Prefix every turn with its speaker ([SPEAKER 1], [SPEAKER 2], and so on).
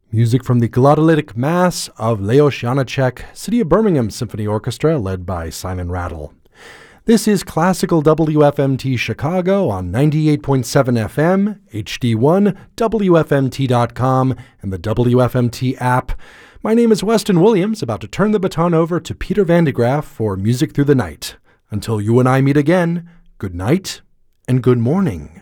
[SPEAKER 1] Music from the Glottolytic Mass of Leos Janáček, City of Birmingham Symphony Orchestra, led by Simon Rattle. This is Classical WFMT Chicago on 98.7 FM, HD1, WFMT.com, and the WFMT app. My name is Weston Williams, about to turn the baton over to Peter Van de Graaff for Music Through the Night. Until you and I meet again, good night and good morning.